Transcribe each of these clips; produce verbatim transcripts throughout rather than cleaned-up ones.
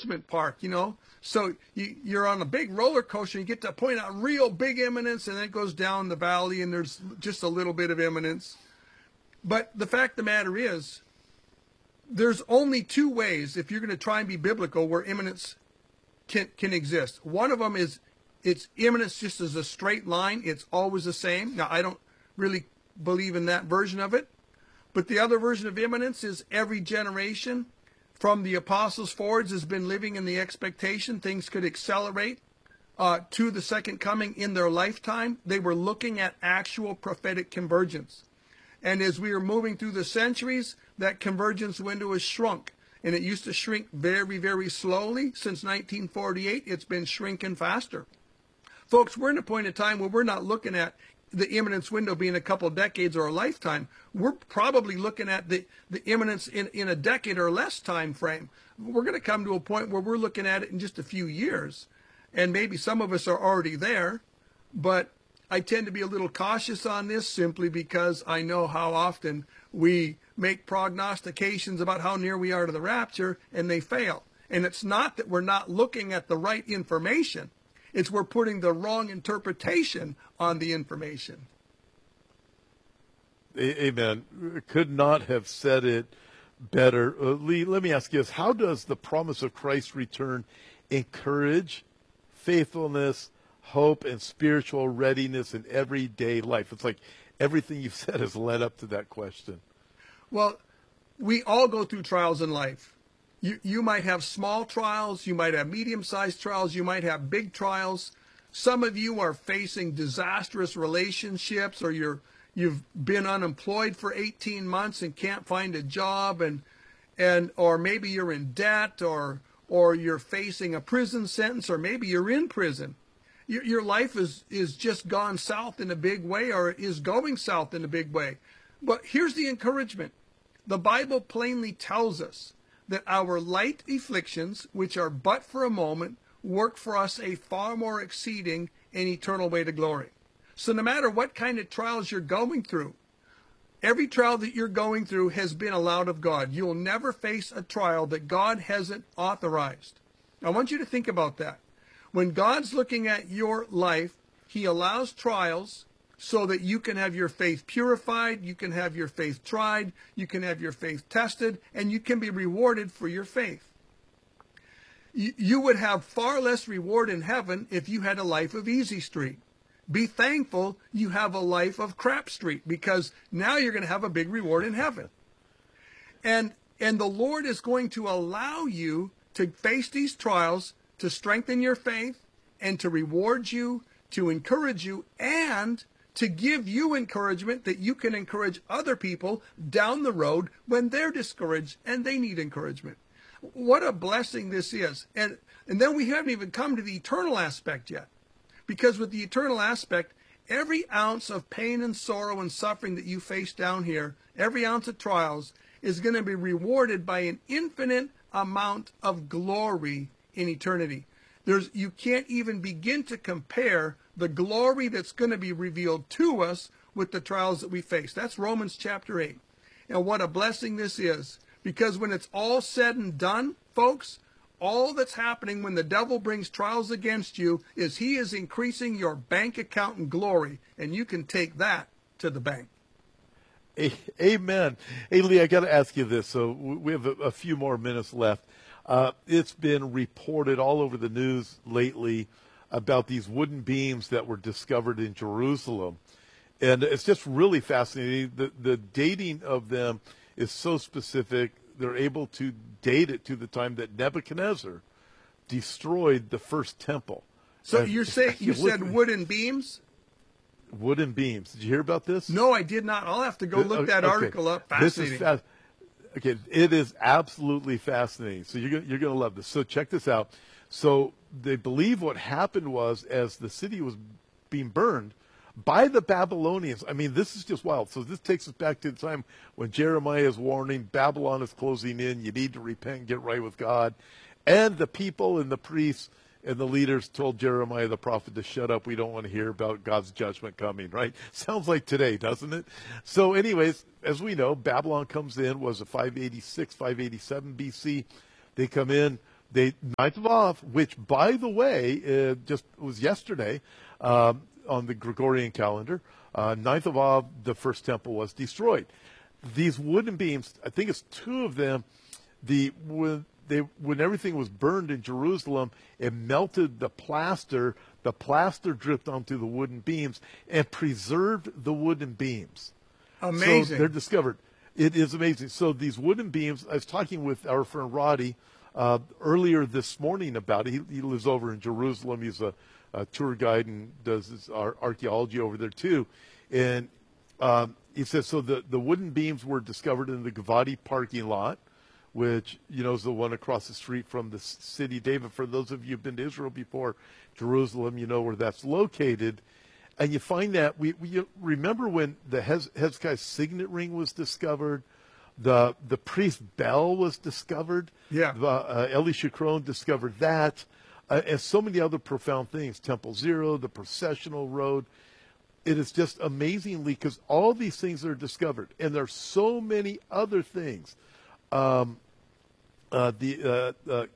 amusement park, you know. So you, you're on a big roller coaster, you get to a point of real big imminence, and then it goes down the valley, and there's just a little bit of imminence. But the fact of the matter is, there's only two ways, if you're going to try and be biblical, where imminence can, can exist. One of them is it's imminence just as a straight line. It's always the same. Now, I don't really believe in that version of it. But the other version of imminence is every generation from the apostles forwards has been living in the expectation things could accelerate uh, to the second coming in their lifetime. They were looking at actual prophetic convergence. And as we were moving through the centuries, that convergence window has shrunk. And it used to shrink very, very slowly. Since nineteen forty-eight, it's been shrinking faster. Folks, we're in a point in time where we're not looking at the imminence window being a couple of decades or a lifetime. We're probably looking at the, the imminence in, in a decade or less time frame. We're going to come to a point where we're looking at it in just a few years. And maybe some of us are already there. But I tend to be a little cautious on this simply because I know how often we make prognostications about how near we are to the rapture and they fail. And it's not that we're not looking at the right information. It's we're putting the wrong interpretation on the information. Amen. Could not have said it better. Uh, Lee, let me ask you this. How does the promise of Christ's return encourage faithfulness, hope, and spiritual readiness in everyday life? It's like everything you've said has led up to that question. Well, we all go through trials in life. You, you might have small trials, you might have medium-sized trials, you might have big trials. Some of you are facing disastrous relationships, or you're, you've been unemployed for eighteen months and can't find a job, and, and or maybe you're in debt, or, or you're facing a prison sentence, or maybe you're in prison. Your, your life is, is just gone south in a big way, or is going south in a big way. But here's the encouragement. The Bible plainly tells us that our light afflictions, which are but for a moment, work for us a far more exceeding and eternal way to glory. So no matter what kind of trials you're going through, every trial that you're going through has been allowed of God. You'll never face a trial that God hasn't authorized. I want you to think about that. When God's looking at your life, he allows trials so that you can have your faith purified, you can have your faith tried, you can have your faith tested, and you can be rewarded for your faith. You, you would have far less reward in heaven if you had a life of easy street. Be thankful you have a life of crap street, because now you're going to have a big reward in heaven. And, and the Lord is going to allow you to face these trials to strengthen your faith and to reward you, to encourage you, and to give you encouragement that you can encourage other people down the road when they're discouraged and they need encouragement. What a blessing this is. And, and then we haven't even come to the eternal aspect yet. Because with the eternal aspect, every ounce of pain and sorrow and suffering that you face down here, every ounce of trials, is going to be rewarded by an infinite amount of glory in eternity. There's, you can't even begin to compare the glory that's going to be revealed to us with the trials that we face. That's Romans chapter eight. And what a blessing this is. Because when it's all said and done, folks, all that's happening when the devil brings trials against you is he is increasing your bank account in glory. And you can take that to the bank. Amen. Hey, Lee, I got to ask you this. So we have a, a few more minutes left. Uh, it's been reported all over the news lately about these wooden beams that were discovered in Jerusalem. And it's just really fascinating. The, the dating of them is so specific. They're able to date it to the time that Nebuchadnezzar destroyed the first temple. So and you're saying you said wooden beams? Wooden beams. Did you hear about this? No, I did not. I'll have to go look that okay. article up. Fascinating. This is fa- okay, it is absolutely fascinating. So you're gonna, you're going to love this. So check this out. So they believe what happened was, as the city was being burned by the Babylonians. I mean, this is just wild. So this takes us back to the time when Jeremiah is warning, Babylon is closing in. You need to repent and get right with God. And the people and the priests and the leaders told Jeremiah the prophet to shut up. We don't want to hear about God's judgment coming, right? Sounds like today, doesn't it? So anyways, as we know, Babylon comes in, was it five eighty-six, five eighty-seven B C? They come in. they ninth of Av, which, by the way, uh, just was yesterday um, on the Gregorian calendar. Uh, ninth of Av, the first temple was destroyed. These wooden beams, I think it's two of them. The when they when everything was burned in Jerusalem, it melted the plaster. The plaster dripped onto the wooden beams and preserved the wooden beams. Amazing. So they're discovered. It is amazing. So these wooden beams, I was talking with our friend Roddy uh, earlier this morning about it. He, he lives over in Jerusalem. He's a, a tour guide and does his ar- archaeology over there too. And um, he says, so the, the wooden beams were discovered in the Gavati parking lot, which, you know, is the one across the street from the city of David. For those of you who've been to Israel before, Jerusalem, you know where that's located. And you find that, we, we you remember when the Hez, Hezekiah's signet ring was discovered, the the priest bell was discovered, yeah. the, uh, Eli Shikron discovered that, uh, and so many other profound things, Temple Zero, the processional road. It is just amazingly, because all these things are discovered, and there's so many other things. Um, uh, the uh, uh,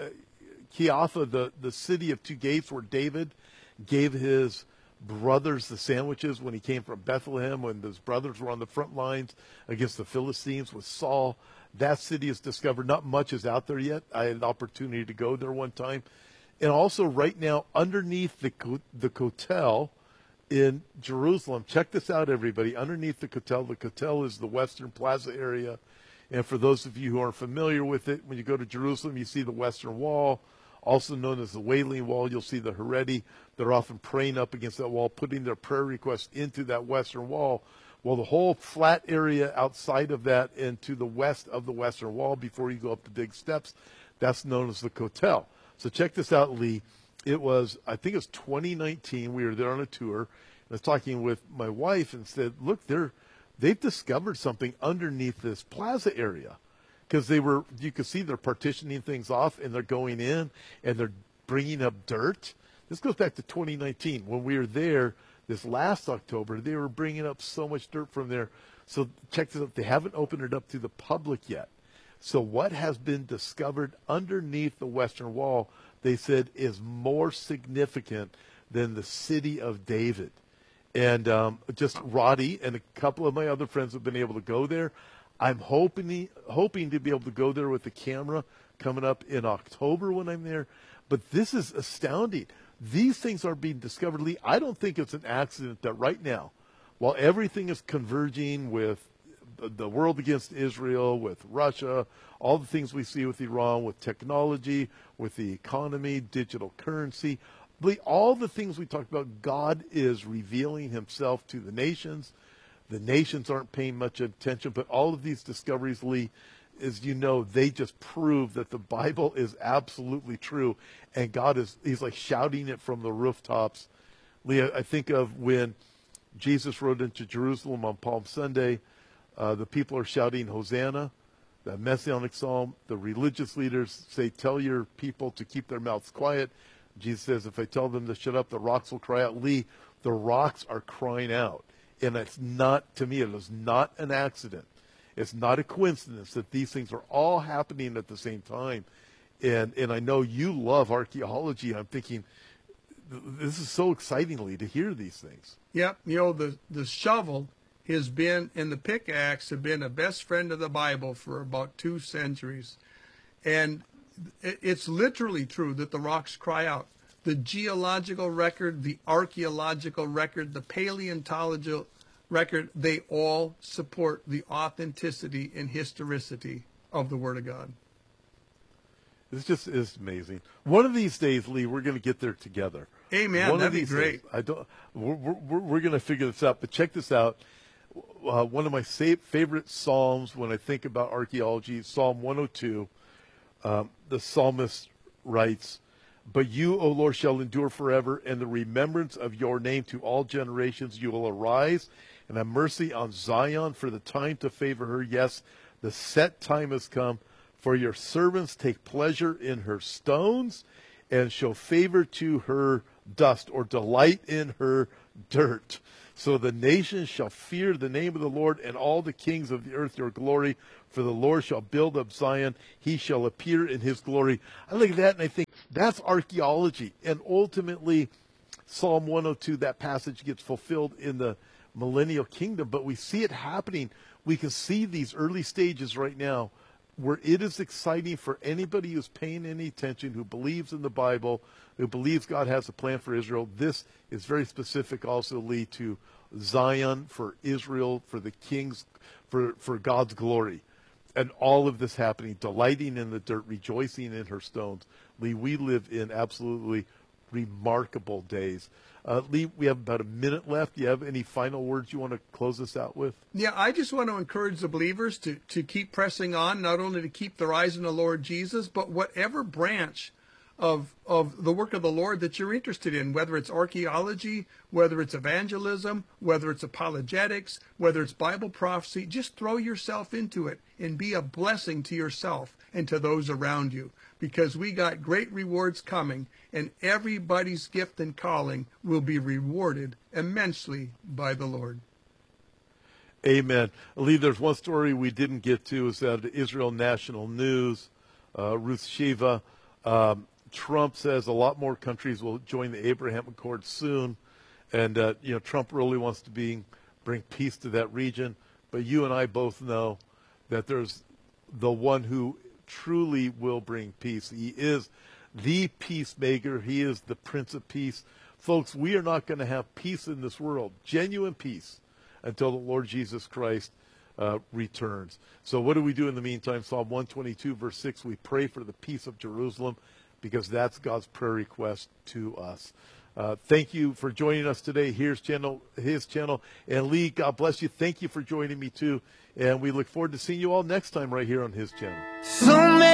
Kiapha, the, the city of two gates where David gave his brothers the sandwiches when he came from Bethlehem, when his brothers were on the front lines against the Philistines with Saul. That city is discovered. Not much is out there yet. I had an opportunity to go there one time. And also right now, underneath the the Kotel in Jerusalem, check this out, everybody. Underneath the Kotel, the Kotel is the Western Plaza area. And for those of you who aren't familiar with it, when you go to Jerusalem, you see the Western Wall, also known as the Wailing Wall. You'll see the Haredi. They're often praying up against that wall, putting their prayer requests into that Western Wall. Well, the whole flat area outside of that and to the west of the Western Wall before you go up the big steps, that's known as the Kotel. So check this out, Lee. It was, I think it was twenty nineteen. We were there on a tour. I was talking with my wife and said, look, they're they've discovered something underneath this plaza area, because they were, you could see they're partitioning things off and they're going in and they're bringing up dirt. This goes back to twenty nineteen. When we were there this last October, they were bringing up so much dirt from there. So check this out. They haven't opened it up to the public yet. So what has been discovered underneath the Western Wall, they said, is more significant than the city of David. And um, just Roddy and a couple of my other friends have been able to go there. I'm hoping hoping to be able to go there with the camera coming up in October when I'm there. But this is astounding. These things are being discovered, Lee. I don't think it's an accident that right now, while everything is converging with the world against Israel, with Russia, all the things we see with Iran, with technology, with the economy, digital currency, all the things we talked about, God is revealing himself to the nations. The nations aren't paying much attention, but all of these discoveries, Lee, as you know, they just prove that the Bible is absolutely true, and God is, he's like shouting it from the rooftops. Lee, I think of when Jesus rode into Jerusalem on Palm Sunday, uh, the people are shouting Hosanna, the Messianic Psalm. The religious leaders say, tell your people to keep their mouths quiet. Jesus says, if I tell them to shut up, the rocks will cry out. Lee, the rocks are crying out. And it's not, to me, it is not an accident. It's not a coincidence that these things are all happening at the same time. And and I know you love archaeology. I'm thinking, this is so exciting, Lee, to hear these things. Yep. You know, the, the shovel has been, and the pickaxe have been a best friend of the Bible for about two centuries. And it's literally true that the rocks cry out. The geological record, the archaeological record, the paleontological record, they all support the authenticity and historicity of the Word of God. It's just is amazing. One of these days, Lee, we're going to get there together. Amen. One That'd of these be great. Days, I don't. We're we're, we're going to figure this out. But check this out. Uh, one of my sa- favorite psalms when I think about archaeology, Psalm one oh two. Um, the psalmist writes, "But you, O Lord, shall endure forever, and the remembrance of your name to all generations. You will arise and have mercy on Zion for the time to favor her. Yes, the set time has come. For your servants take pleasure in her stones and show favor to her dust," or delight in her dirt. So the nations shall fear the name of the Lord, and all the kings of the earth your glory. For the Lord shall build up Zion. He shall appear in his glory. I look at that and I think that's archaeology. And ultimately, Psalm one oh two, that passage gets fulfilled in the millennial kingdom. But we see it happening. We can see these early stages right now where it is exciting for anybody who's paying any attention, who believes in the Bible, who believes God has a plan for Israel. This is very specific also, Lee, to Zion, for Israel, for the kings, for, for God's glory. And all of this happening, delighting in the dirt, rejoicing in her stones. Lee, we live in absolutely remarkable days. Uh, Lee, we have about a minute left. Do you have any final words you want to close us out with? Yeah, I just want to encourage the believers to, to keep pressing on, not only to keep their eyes on the Lord Jesus, but whatever branch of of the work of the Lord that you're interested in, whether it's archaeology, whether it's evangelism, whether it's apologetics, whether it's Bible prophecy, just throw yourself into it and be a blessing to yourself and to those around you, because we got great rewards coming, and everybody's gift and calling will be rewarded immensely by the Lord. Amen. Lee, there's one story we didn't get to. Is out of Israel National News, uh, Ruth Shiva. Um, Trump says a lot more countries will join the Abraham Accords soon, and uh, you know Trump really wants to be, bring peace to that region. But you and I both know that there's the one who truly will bring peace. He is the peacemaker. He is the Prince of Peace. Folks, we are not going to have peace in this world, genuine peace, until the Lord Jesus Christ uh, returns. So what do we do in the meantime? Psalm one twenty-two, verse six, we pray for the peace of Jerusalem, because that's God's prayer request to us. Uh, thank you for joining us today. Here's channel, his channel. And Lee, God bless you. Thank you for joining me too. And we look forward to seeing you all next time right here on his channel. So many